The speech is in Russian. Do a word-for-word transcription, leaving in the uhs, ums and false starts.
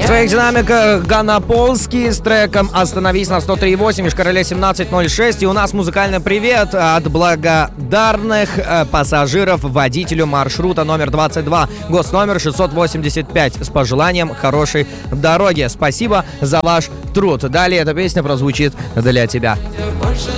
своих динамиках Ганаполский с треком «Остановись» на сто три и восемь, Ишкарале семнадцать ноль шесть. И у нас музыкальный привет от благодарных э, пассажиров водителю маршрута номер двадцать два, госномер шестьсот восемьдесят пять, с пожеланием хорошей дороги. Спасибо за ваш труд. Далее эта песня прозвучит для тебя. Больше